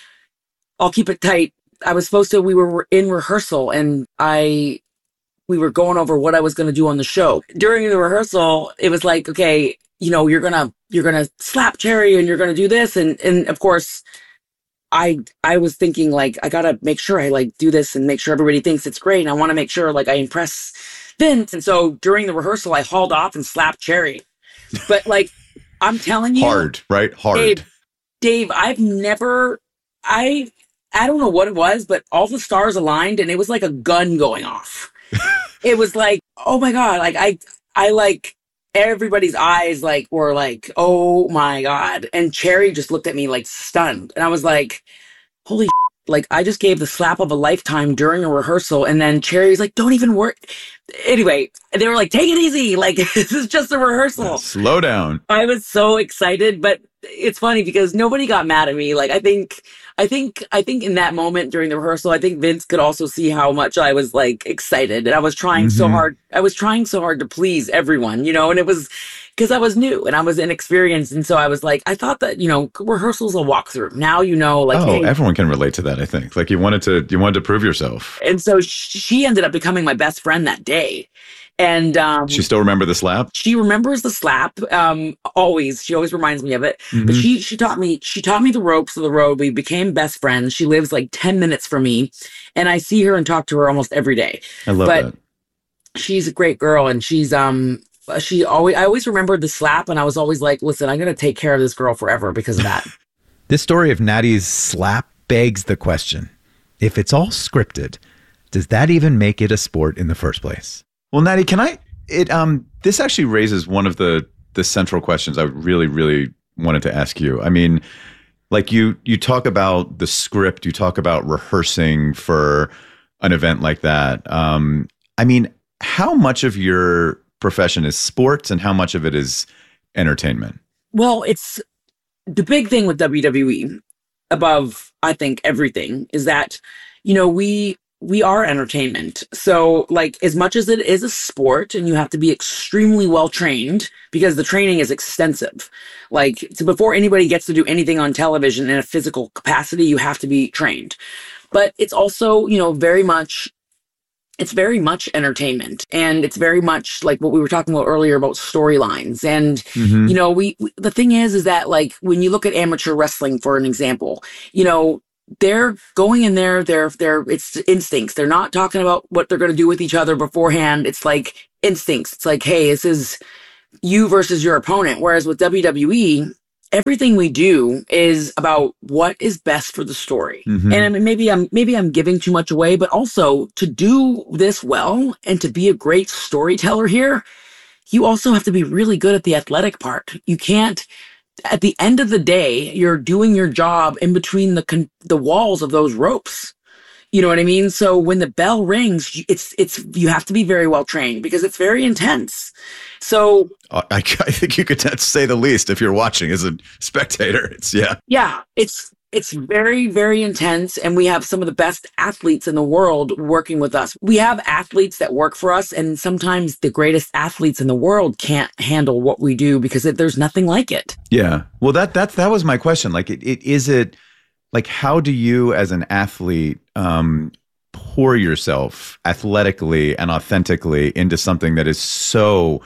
I'll keep it tight. I was supposed to, we were in rehearsal, and I, we were going over what I was going to do on the show. During the rehearsal, it was like, okay, you know, you're gonna you're gonna slap Cherry and you're gonna do this, and and of course, I I was thinking like I gotta make sure I like do this and make sure everybody thinks it's great, and I want to make sure like I impress Vince. And so during the rehearsal, I hauled off and slapped Cherry. But like I'm telling you, hard, right? Hard. Dave, Dave, I've never I I don't know what it was, but all the stars aligned, and it was like a gun going off. It was like, oh my god, like I I like. Everybody's eyes like were like, oh my god. And Cherry just looked at me like stunned. And I was like, holy shit. Like I just gave the slap of a lifetime during a rehearsal. And then Cherry's like, don't even work. Anyway, they were like, take it easy. Like this is just a rehearsal. Slow down. I was so excited, but it's funny because nobody got mad at me. Like I think, I think, I think in that moment during the rehearsal, I think Vince could also see how much I was like excited, and I was trying mm-hmm. so hard. I was trying so hard to please everyone, you know, and it was because I was new and I was inexperienced. And so I was like, I thought that, you know, rehearsals a walkthrough. Now, you know, like, oh, hey. Everyone can relate to that. I think like you wanted to, you wanted to prove yourself. And so she ended up becoming my best friend that day. And um, she still remember the slap? She remembers the slap. Um, always. She always reminds me of it. Mm-hmm. But she she taught me she taught me the ropes of the road. We became best friends. She lives like ten minutes from me, and I see her and talk to her almost every day. I love but that. She's a great girl, and she's um she always I always remembered the slap, and I was always like, listen, I'm gonna take care of this girl forever because of that. This story of Natty's slap begs the question: if it's all scripted, does that even make it a sport in the first place? Well, Natty, can I, it, um, this actually raises one of the, the central questions I really, really wanted to ask you. I mean, like you, you talk about the script, you talk about rehearsing for an event like that. Um, I mean, how much of your profession is sports and how much of it is entertainment? Well, it's the big thing with W W E above, I think, everything is that, you know, we, we are entertainment. So like as much as it is a sport and you have to be extremely well trained because the training is extensive. Like so before anybody gets to do anything on television in a physical capacity, you have to be trained. But it's also, you know, very much It's very much entertainment, and it's very much like what we were talking about earlier about storylines. And, mm-hmm. you know, we, we, the thing is, is that like when you look at amateur wrestling, for an example, you know, they're going in there, they're, they're, it's instincts. They're not talking about what they're going to do with each other beforehand. It's like instincts. It's like, hey, this is you versus your opponent. Whereas with W W E, everything we do is about what is best for the story. Mm-hmm. And I mean, maybe I'm, maybe I'm giving too much away, but also to do this well and to be a great storyteller here, you also have to be really good at the athletic part. You can't, at the end of the day, you're doing your job in between the con- the walls of those ropes. You know what I mean? So when the bell rings, it's it's you have to be very well trained because it's very intense. So I, I think you could say the least if you're watching as a spectator. It's yeah, yeah, it's it's very very intense, and we have some of the best athletes in the world working with us. We have athletes that work for us, and sometimes the greatest athletes in the world can't handle what we do because it, there's nothing like it. Yeah, well, that that that was my question. Like, it, it is it. Like, how do you, as an athlete, um, pour yourself athletically and authentically into something that is so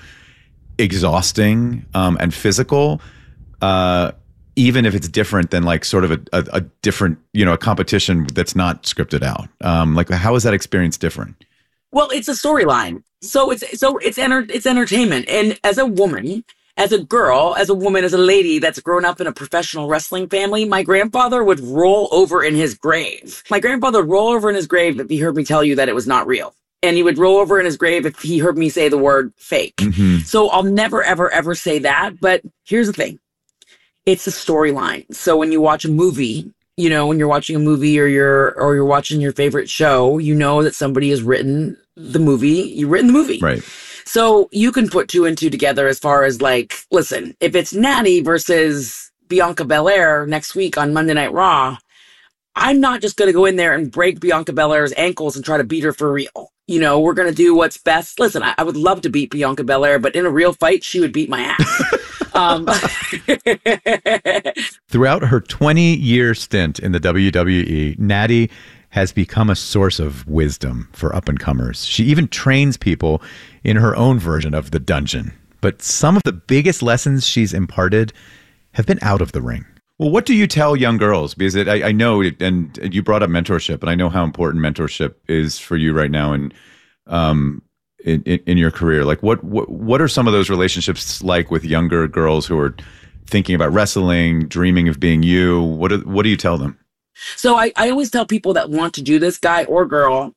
exhausting um, and physical, uh, even if it's different than like sort of a, a, a different, you know, a competition that's not scripted out? Um, like, how is that experience different? Well, it's a storyline, so it's so it's enter, it's entertainment, and as a woman. As a girl, as a woman, as a lady that's grown up in a professional wrestling family, my grandfather would roll over in his grave. My grandfather would roll over in his grave if he heard me tell you that it was not real. And he would roll over in his grave if he heard me say the word fake. Mm-hmm. So I'll never, ever, ever say that. But here's the thing. It's a storyline. So when you watch a movie, you know, when you're watching a movie or you're, or you're watching your favorite show, you know that somebody has written the movie. You've written the movie. Right. So you can put two and two together as far as like, listen, if it's Natty versus Bianca Belair next week on Monday Night Raw, I'm not just going to go in there and break Bianca Belair's ankles and try to beat her for real. You know, we're going to do what's best. Listen, I, I would love to beat Bianca Belair, but in a real fight, she would beat my ass. um, Throughout her twenty-year stint in the W W E, Natty has become a source of wisdom for up-and-comers. She even trains people in her own version of the dungeon. But some of the biggest lessons she's imparted have been out of the ring. Well, what do you tell young girls? Because it, I, I know, it, and you brought up mentorship, and I know how important mentorship is for you right now and um, in, in, in your career. Like, what, what what are some of those relationships like with younger girls who are thinking about wrestling, dreaming of being you? What do, what do you tell them? So I, I always tell people that want to do this, guy or girl,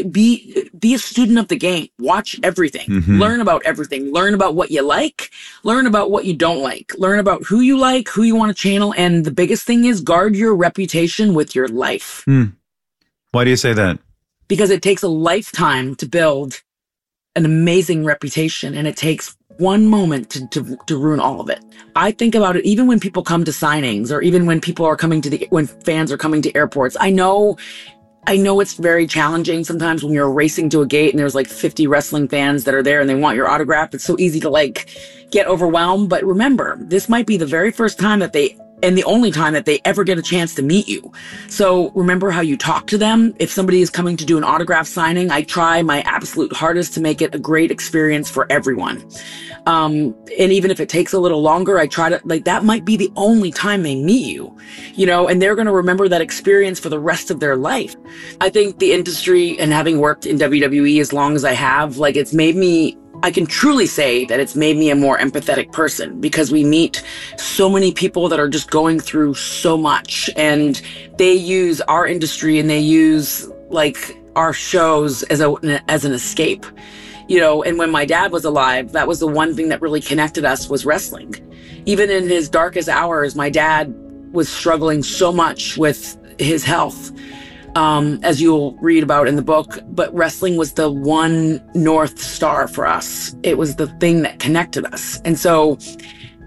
be be a student of the game. Watch everything. Mm-hmm. Learn about everything. Learn about what you like. Learn about what you don't like. Learn about who you like, who you want to channel. And the biggest thing is guard your reputation with your life. Mm. Why do you say that? Because it takes a lifetime to build an amazing reputation, and it takes one moment to, to to ruin all of it. I think about it even when people come to signings, or even when people are coming to the when fans are coming to airports. I know I know it's very challenging sometimes when you're racing to a gate and there's like fifty wrestling fans that are there and they want your autograph. It's so easy to like get overwhelmed. But remember, this might be the very first time that they and the only time that they ever get a chance to meet you. So remember how you talk to them. If somebody is coming to do an autograph signing, I try my absolute hardest to make it a great experience for everyone. Um, and even if it takes a little longer, I try to, like, that might be the only time they meet you, you know, and they're going to remember that experience for the rest of their life. I think the industry, and having worked in W W E as long as I have, like, it's made me, I can truly say that it's made me a more empathetic person, because we meet so many people that are just going through so much, and they use our industry and they use like our shows as a, as an escape, you know. And when my dad was alive, that was the one thing that really connected us, was wrestling. Even in his darkest hours, my dad was struggling so much with his health. Um, as you'll read about in the book, but wrestling was the one North Star for us. It was the thing that connected us. And so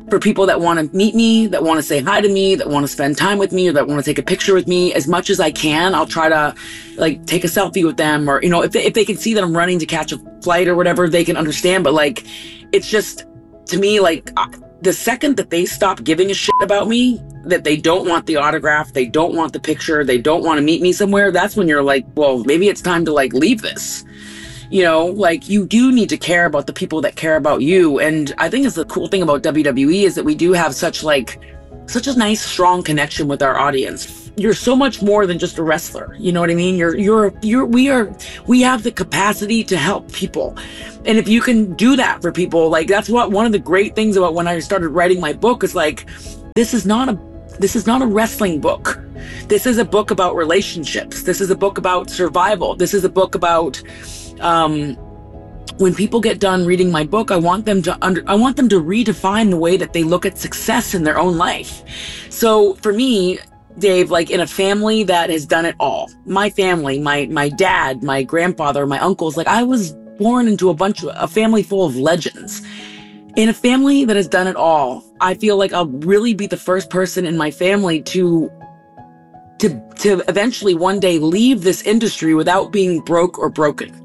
for people that want to meet me, that want to say hi to me, that want to spend time with me, or that want to take a picture with me, as much as I can, I'll try to like take a selfie with them, or, you know, if they, if they can see that I'm running to catch a flight or whatever, they can understand. But like, it's just, to me, like the second that they stop giving a shit about me, that they don't want the autograph, they don't want the picture, they don't want to meet me somewhere, that's when you're like, well, maybe it's time to like leave this. You know, like you do need to care about the people that care about you. And I think it's the cool thing about W W E is that we do have such like, such a nice, strong connection with our audience. You're so much more than just a wrestler. You know what I mean? You're, you're, you're, we are, we have the capacity to help people. And if you can do that for people, like that's what, one of the great things about when I started writing my book is like, this is not a, this is not a wrestling book. This is a book about relationships. This is a book about survival. This is a book about, um, when people get done reading my book, I want them to under, I want them to redefine the way that they look at success in their own life. So for me, Dave, like in a family that has done it all, my family, my, my dad, my grandfather, my uncles, like I was born into a bunch of, a family full of legends. In a family that has done it all, I feel like I'll really be the first person in my family to to to eventually one day leave this industry without being broke or broken.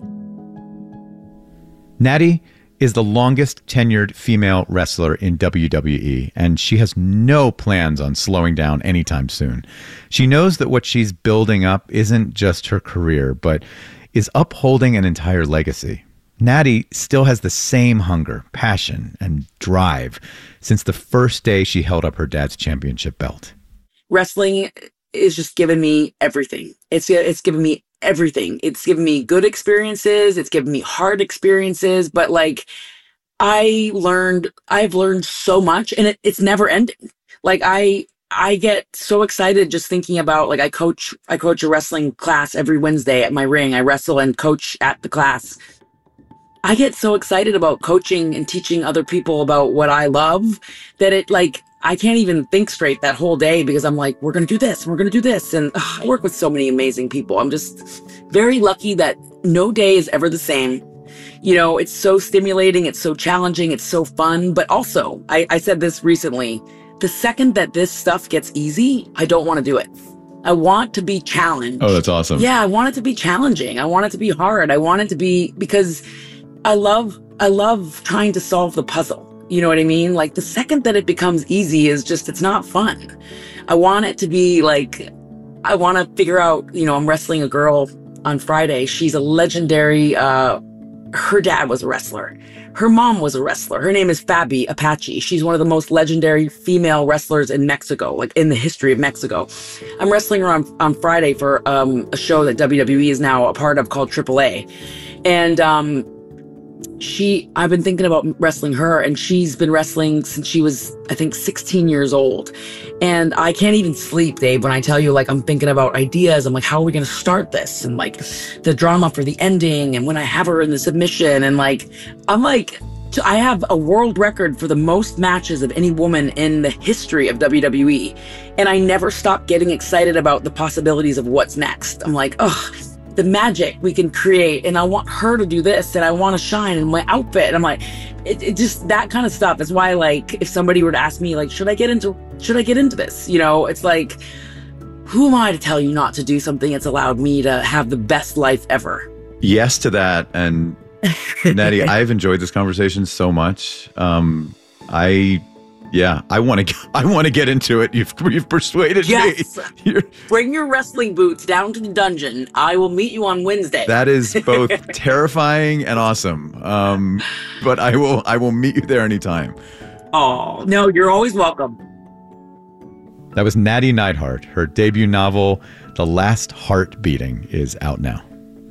Natty is the longest tenured female wrestler in W W E, and she has no plans on slowing down anytime soon. She knows that what she's building up isn't just her career, but is upholding an entire legacy. Natty still has the same hunger, passion, and drive since the first day she held up her dad's championship belt. Wrestling is just given me everything. It's it's given me everything. It's given me good experiences. It's given me hard experiences. But like, I learned, I've learned so much, and it, it's never ending. Like I, I get so excited just thinking about, like, I coach, I coach a wrestling class every Wednesday at my ring. I wrestle and coach at the class. I get so excited about coaching and teaching other people about what I love that it like, I can't even think straight that whole day because I'm like, we're going to do this, and we're going to do this. And ugh, I work with so many amazing people. I'm just very lucky that no day is ever the same. You know, it's so stimulating. It's so challenging. It's so fun. But also, I, I said this recently, the second that this stuff gets easy, I don't want to do it. I want to be challenged. Oh, that's awesome. Yeah, I want it to be challenging. I want it to be hard. I want it to be, because I love, I love trying to solve the puzzle. You know what I mean? Like the second that it becomes easy is just, it's not fun. I want it to be like, I want to figure out, you know, I'm wrestling a girl on Friday. She's a legendary, uh, her dad was a wrestler. Her mom was a wrestler. Her name is Fabi Apache. She's one of the most legendary female wrestlers in Mexico, like in the history of Mexico. I'm wrestling her on, on Friday for um, a show that W W E is now a part of called triple A. And, um, She, I've been thinking about wrestling her, and she's been wrestling since she was, I think, sixteen years old. And I can't even sleep, Dave, when I tell you, like, I'm thinking about ideas. I'm like, how are we going to start this? And like the drama for the ending. And when I have her in the submission, and like, I'm like, I have a world record for the most matches of any woman in the history of W W E. And I never stop getting excited about the possibilities of what's next. I'm like, oh, the magic we can create, and I want her to do this, and I want to shine in my outfit. And I'm like, it, it just, that kind of stuff is why, like, if somebody were to ask me, like, should I get into, should I get into this? You know, it's like, who am I to tell you not to do something that's allowed me to have the best life ever? Yes to that. And Natty, I've enjoyed this conversation so much. Um, I, yeah, I want to, I want to get into it. You've, you've persuaded yes. me. You're, Bring your wrestling boots down to the dungeon. I will meet you on Wednesday. That is both terrifying and awesome. Um, but I will, I will meet you there anytime. Oh, no, you're always welcome. That was Natty Neidhart. Her debut novel, The Last Heart Beating, is out now.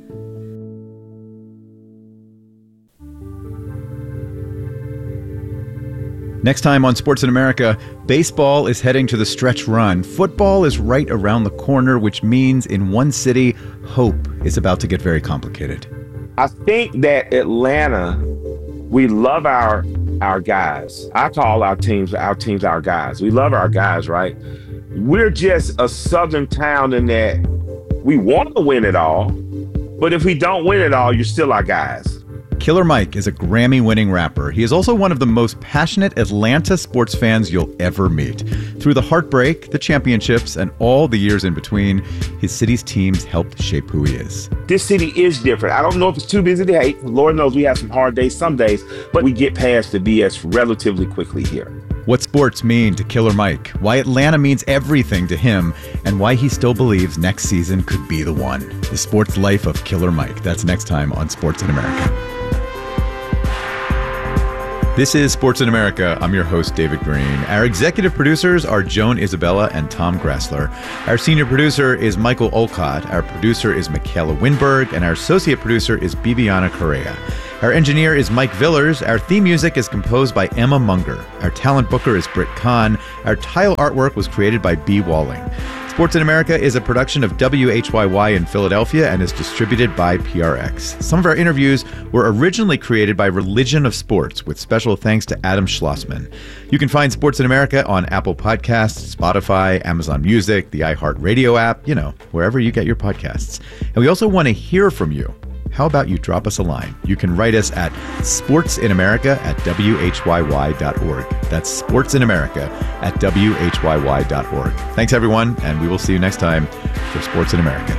Next time on Sports in America, baseball is heading to the stretch run. Football is right around the corner, which means in one city, hope is about to get very complicated. I think that Atlanta, we love our our guys. I call our teams our teams our guys. We love our guys, right? We're just a southern town in that we want to win it all, but if we don't win it all, you're still our guys. Killer Mike is a Grammy-winning rapper. He is also one of the most passionate Atlanta sports fans you'll ever meet. Through the heartbreak, the championships, and all the years in between, his city's teams helped shape who he is. This city is different. I don't know if it's too busy to hate. Lord knows we have some hard days some days, but we get past the B S relatively quickly here. What sports mean to Killer Mike, why Atlanta means everything to him, and why he still believes next season could be the one. The sports life of Killer Mike. That's next time on Sports in America. This is Sports in America. I'm your host, David Green. Our executive producers are Joan Isabella and Tom Grassler. Our senior producer is Michael Olcott. Our producer is Michaela Winberg. And our associate producer is Bibiana Correa. Our engineer is Mike Villers. Our theme music is composed by Emma Munger. Our talent booker is Britt Kahn. Our tile artwork was created by B. Walling. Sports in America is a production of W H Y Y in Philadelphia and is distributed by P R X. Some of our interviews were originally created by Religion of Sports, with special thanks to Adam Schlossman. You can find Sports in America on Apple Podcasts, Spotify, Amazon Music, the iHeartRadio app, you know, wherever you get your podcasts. And we also want to hear from you. How about you drop us a line? You can write us at sportsinamerica at W H Y Y dot org. That's sportsinamerica at W H Y Y dot org. Thanks, everyone, and we will see you next time for Sports in America.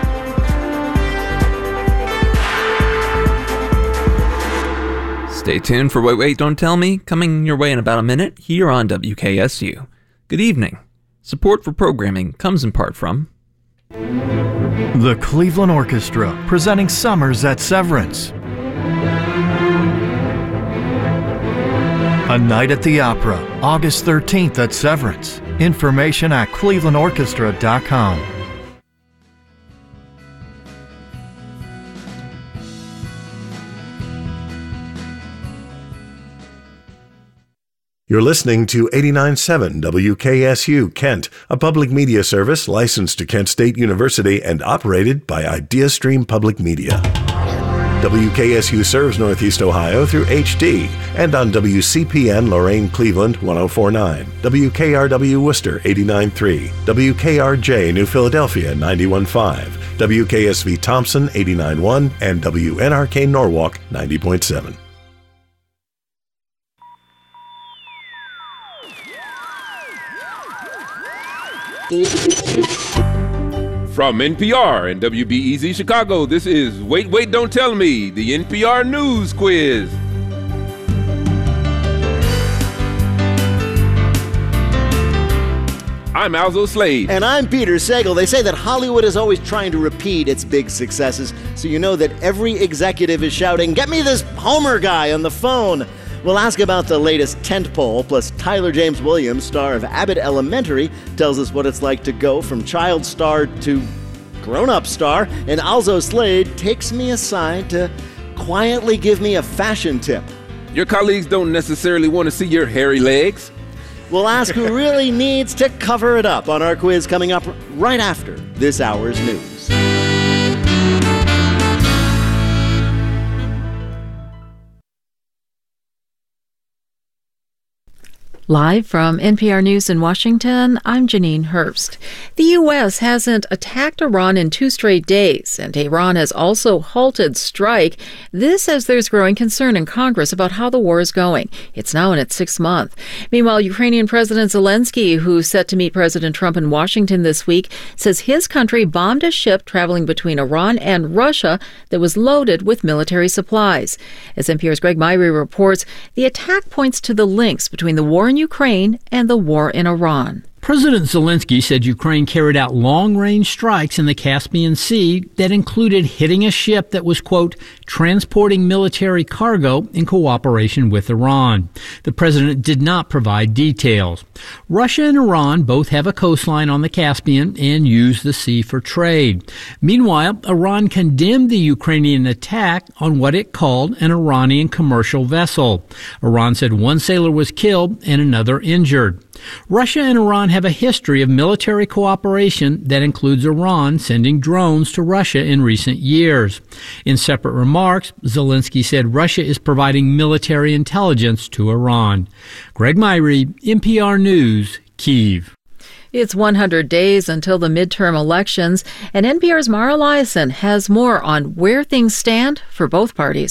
Stay tuned for Wait, Wait, Don't Tell Me, coming your way in about a minute here on W K S U. Good evening. Support for programming comes in part from the Cleveland Orchestra, presenting Summers at Severance. A Night at the Opera, August thirteenth at Severance. Information at cleveland orchestra dot com. You're listening to eighty-nine point seven W K S U Kent, a public media service licensed to Kent State University and operated by IdeaStream Public Media. W K S U serves Northeast Ohio through H D and on W C P N Lorain Cleveland one oh four point nine, W K R W Worcester eighty-nine point three, W K R J New Philadelphia ninety-one point five, W K S V Thompson eighty-nine point one, and W N R K Norwalk ninety point seven. From N P R and W B E Z Chicago, this is Wait, Wait, Don't Tell Me, the N P R News Quiz. I'm Alzo Slade. And I'm Peter Sagal. They say that Hollywood is always trying to repeat its big successes, so you know that every executive is shouting, "Get me this Homer guy on the phone." We'll ask about the latest tentpole, plus Tyler James Williams, star of Abbott Elementary, tells us what it's like to go from child star to grown-up star, and Alzo Slade takes me aside to quietly give me a fashion tip. Your colleagues don't necessarily want to see your hairy legs. We'll ask who really needs to cover it up on our quiz coming up right after this hour's news. Live from N P R News in Washington, I'm Janine Herbst. The U S hasn't attacked Iran in two straight days, and Iran has also halted strike. This as there's growing concern in Congress about how the war is going. It's now in its sixth month. Meanwhile, Ukrainian President Zelensky, who's set to meet President Trump in Washington this week, says his country bombed a ship traveling between Iran and Russia that was loaded with military supplies. As N P R's Greg Myrie reports, the attack points to the links between the war in Ukraine and the war in Iran. President Zelensky said Ukraine carried out long-range strikes in the Caspian Sea that included hitting a ship that was, quote, transporting military cargo in cooperation with Iran. The president did not provide details. Russia and Iran both have a coastline on the Caspian and use the sea for trade. Meanwhile, Iran condemned the Ukrainian attack on what it called an Iranian commercial vessel. Iran said one sailor was killed and another injured. Russia and Iran have a history of military cooperation that includes Iran sending drones to Russia in recent years. In separate remarks, Zelensky said Russia is providing military intelligence to Iran. Greg Myrie, N P R News, Kyiv. It's one hundred days until the midterm elections, and N P R's Mara Liasson has more on where things stand for both parties.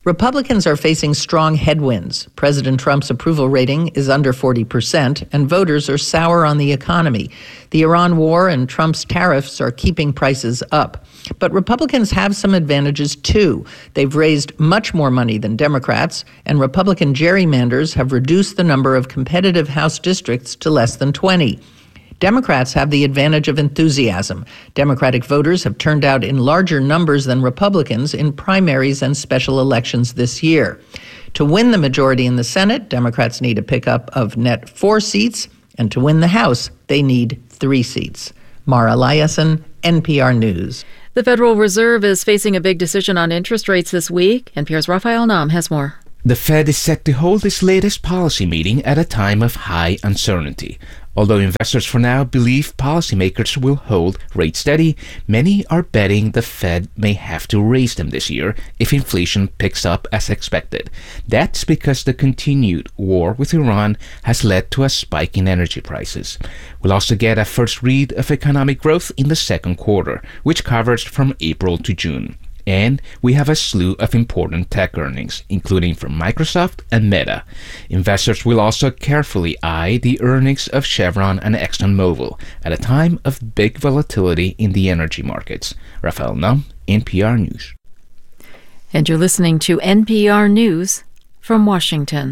Republicans are facing strong headwinds. President Trump's approval rating is under forty percent, and voters are sour on the economy. The Iran war and Trump's tariffs are keeping prices up. But Republicans have some advantages, too. They've raised much more money than Democrats, and Republican gerrymanders have reduced the number of competitive House districts to less than twenty. Democrats have the advantage of enthusiasm. Democratic voters have turned out in larger numbers than Republicans in primaries and special elections this year. To win the majority in the Senate, Democrats need a pickup of net four seats, and to win the House, they need three seats. Mara Liasson, N P R News. The Federal Reserve is facing a big decision on interest rates this week. N P R's Raphael Nam has more. The Fed is set to hold its latest policy meeting at a time of high uncertainty. Although investors for now believe policymakers will hold rates steady, many are betting the Fed may have to raise them this year if inflation picks up as expected. That's because the continued war with Iran has led to a spike in energy prices. We'll also get a first read of economic growth in the second quarter, which covers from April to June. And we have a slew of important tech earnings, including from Microsoft and Meta. Investors will also carefully eye the earnings of Chevron and ExxonMobil at a time of big volatility in the energy markets. Raphael Nam, N P R News. And you're listening to N P R News from Washington.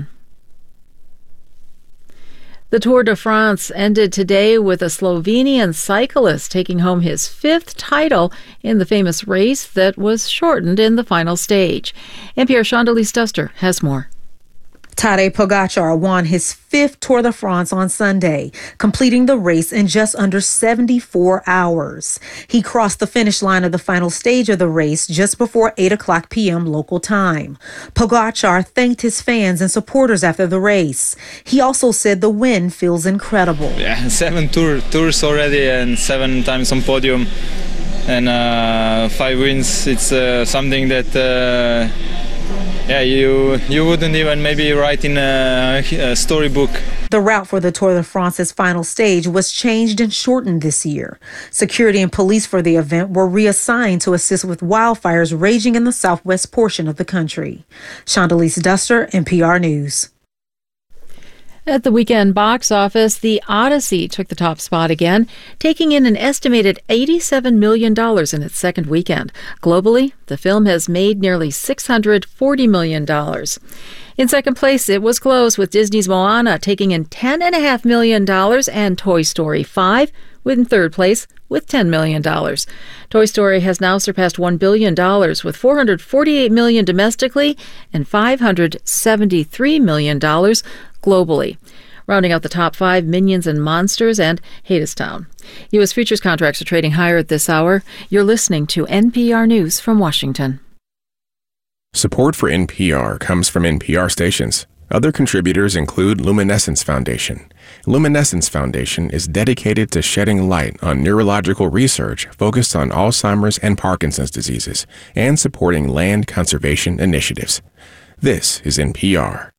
The Tour de France ended today with a Slovenian cyclist taking home his fifth title in the famous race that was shortened in the final stage. N P R Chandelice Duster has more. Tadej Pogacar won his fifth Tour de France on Sunday, completing the race in just under seventy-four hours. He crossed the finish line of the final stage of the race just before eight o'clock p.m. local time. Pogacar thanked his fans and supporters after the race. He also said the win feels incredible. Yeah, seven tour, tours already and seven times on podium and uh, five wins. It's uh, something that... Uh, Yeah, you you wouldn't even maybe write in a, a storybook. The route for the Tour de France's final stage was changed and shortened this year. Security and police for the event were reassigned to assist with wildfires raging in the southwest portion of the country. Chandelice Duster, N P R News. At the weekend box office, The Odyssey took the top spot again, taking in an estimated eighty-seven million dollars in its second weekend. Globally, the film has made nearly six hundred forty million dollars. In second place, it was close, with Disney's Moana taking in ten point five million dollars and Toy Story five in third place with ten million dollars. Toy Story has now surpassed one billion dollars with four hundred forty-eight million dollars domestically and five hundred seventy-three million dollars globally. Rounding out the top five, Minions and Monsters and Hadestown. U S futures contracts are trading higher at this hour. You're listening to N P R News from Washington. Support for N P R comes from N P R stations. Other contributors include Luminescence Foundation. Luminescence Foundation is dedicated to shedding light on neurological research focused on Alzheimer's and Parkinson's diseases and supporting land conservation initiatives. This is N P R.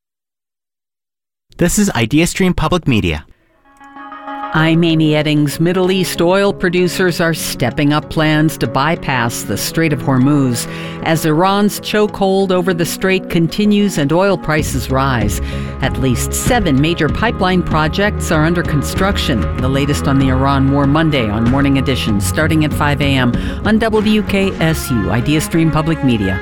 This is IdeaStream Public Media. I'm Amy Eddings. Middle East oil producers are stepping up plans to bypass the Strait of Hormuz as Iran's chokehold over the strait continues and oil prices rise. At least seven major pipeline projects are under construction. The latest on the Iran war Monday on Morning Edition, starting at five a.m. on W K S U, IdeaStream Public Media.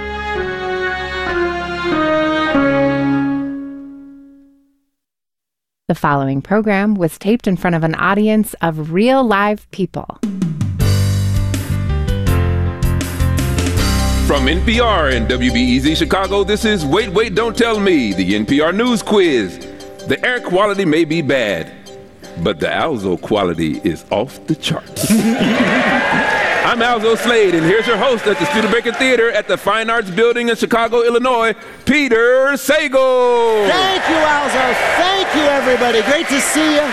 The following program was taped in front of an audience of real live people. From N P R and W B E Z Chicago, this is Wait, Wait, Don't Tell Me, the N P R News Quiz. The air quality may be bad, but the Alzo quality is off the charts. I'm Alzo Slade, and here's your host at the Studebaker Theater at the Fine Arts Building in Chicago, Illinois, Peter Sagal. Thank you, Alzo. Thank you, everybody. Great to see you.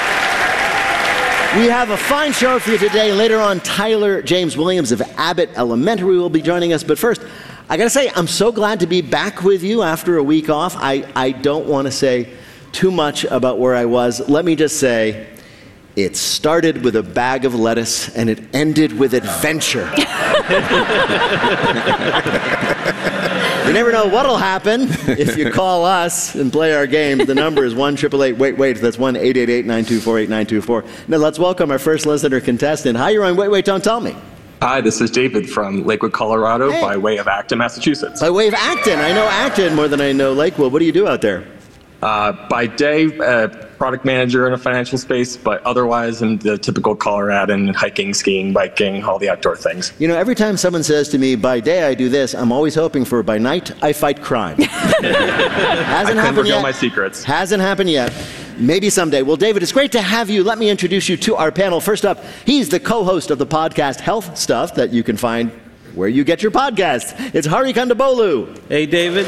We have a fine show for you today. Later on, Tyler James Williams of Abbott Elementary will be joining us. But first, I got to say, I'm so glad to be back with you after a week off. I, I don't want to say too much about where I was. Let me just say, it started with a bag of lettuce, and it ended with adventure. You never know what'll happen if you call us and play our game. The number is one eight eight eight wait wait. That's one eight eight eight nine two four eight nine two four. Now let's welcome our first listener contestant. Hi, you're on Wait Wait Don't Tell Me. Hi, this is David from Lakewood, Colorado, hey. by way of Acton, Massachusetts. By way of Acton. I know Acton more than I know Lakewood. What do you do out there? Uh, by day, uh, product manager in a financial space, but otherwise I'm the typical Coloradan, hiking, skiing, biking, all the outdoor things. You know, every time someone says to me, by day I do this, I'm always hoping for by night I fight crime. Hasn't I can happened reveal yet. my secrets. Hasn't happened yet. Maybe someday. Well, David, it's great to have you. Let me introduce you to our panel. First up, he's the co-host of the podcast Health Stuff that you can find where you get your podcasts. It's Hari Kondabolu. Hey, David.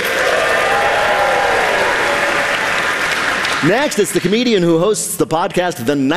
Next, it's the comedian who hosts the podcast The Night